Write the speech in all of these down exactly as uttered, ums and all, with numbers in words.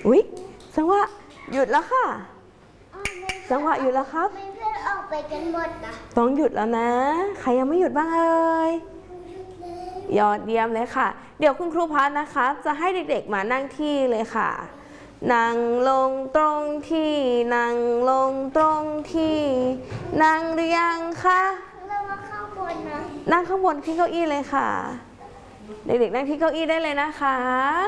อุ๊ยจังหวะหยุดแล้วค่ะจังหวะหยุดแล้วครับเพื่อนออกไปกันหมดนะต้องหยุดแล้วนะใครยังไม่หยุดบ้างเอ่ยยอดเยี่ยมเลยค่ะเดี๋ยวคุณครูพัฒน์นะคะจะให้เด็กๆมานั่งที่เลยค่ะนั่งลงตรงที่นั่งลงตรงที่นั่งหรือยังคะเรามาข้างบนนะนั่งข้างบนที่เก้าอี้เลยค่ะเด็กๆนั่งที่เก้าอี้ได้เลยนะคะ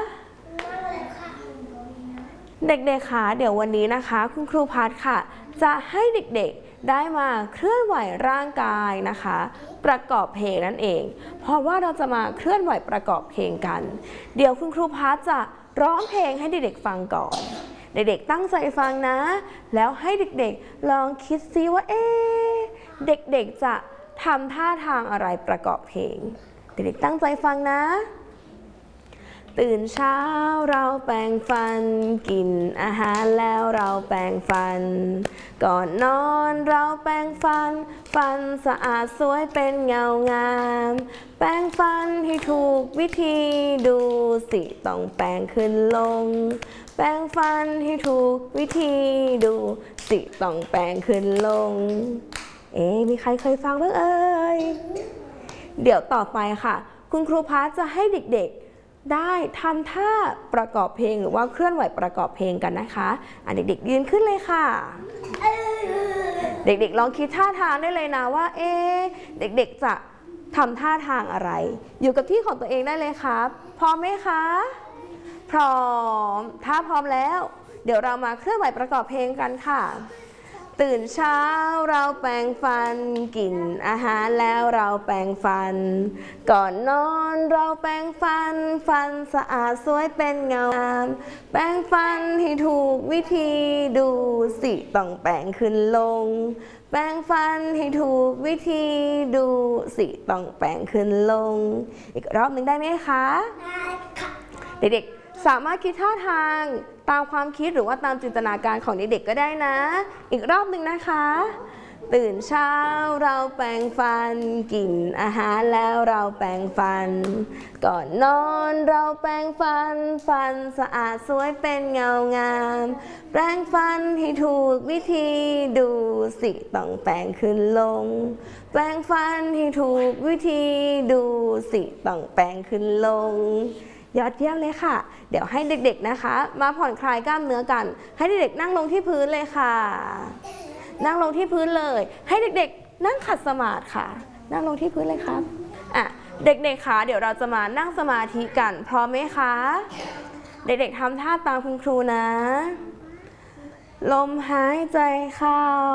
เด็กๆค่ะเดี๋ยววันนี้นะคะคุณครูพัฒน์ค่ะจะให้เด็กๆได้มาเคลื่อนไหวร่างกายนะคะประกอบเพลงนั่นเองเพราะว่าเราจะมาเคลื่อนไหวประกอบเพลงกันเดี๋ยวคุณครูพัฒน์จะร้องเพลงให้เด็กๆฟังก่อนเด็กๆตั้งใจฟังนะแล้วให้เด็กๆลองคิดซิว่าเอ๊ะเด็กๆจะทำท่าทางอะไรประกอบเพลงเด็กๆตั้งใจฟังนะตื่นเช้าเราแปรงฟันกินอาหารแล้วเราแปรงฟันก่อนนอนเราแปรงฟันฟันสะอาดสวยเป็นเงางามแปรงฟันให้ถูกวิธีดูสิต้องแปรงขึ้นลงแปรงฟันให้ถูกวิธีดูสิต้องแปรงขึ้นลงเอ๊ะมีใครเคยฟังบ้างเอ่ยเดี๋ยวต่อไปค่ะคุณครูพัฒน์จะให้เด็กๆได้ทำท่าประกอบเพลงหรือว่าเคลื่อนไหวประกอบเพลงกันนะคะอ่ะเด็กๆยืนขึ้นเลยค่ะเด็กๆลองคิดท่าทางได้เลยนะว่าเอ๊ะเด็กๆจะทำท่าทางอะไรอยู่กับที่ของตัวเองได้เลยครับพร้อมไหมคะพร้อมถ้าพร้อมแล้วเดี๋ยวเรามาเคลื่อนไหวประกอบเพลงกันค่ะตื่นเช้าเราแปรงฟันกินอาหารแล้วเราแปรงฟันก่อนนอนเราแปรงฟันฟันสะอาดสวยเป็นเงามแปรงฟันให้ถูกวิธีดูสิต้องแปรงขึ้นลงแปรงฟันให้ถูกวิธีดูสิต้องแปรงขึ้นลงอีกรอบหนึ่งได้ไหมคะได้ค่ะเด็กๆสามารถคิดท่าทางตามความคิดหรือว่าตามจินตนาการของเด็กๆก็ได้นะอีกรอบหนึ่งนะคะตื่นเช้าเราแปรงฟันกินอาหารแล้วเราแปรงฟันก่อนนอนเราแปรงฟันฟันสะอาดสวยเป็นเงางามแปรงฟันให้ถูกวิธีดูสิต้องแปรงขึ้นลงแปรงฟันให้ถูกวิธีดูสิต้องแปรงขึ้นลงยอดเยี่ยมเลยค่ะเดี๋ยวให้เด็กๆนะคะมาผ่อนคลายกล้ามเนื้อกันให้เด็กๆนั่งลงที่พื้นเลยค่ะนั่งลงที่พื้นเลยให้เด็กๆนั่งขัดสมาธิค่ะนั่งลงที่พื้นเลยครับอ่ะเด็กๆค่ะเดี๋ยวเราจะมานั่งสมาธิกันพร้อมไหมคะเด็กๆทำท่าตามคุณครูนะลมหายใจเข้า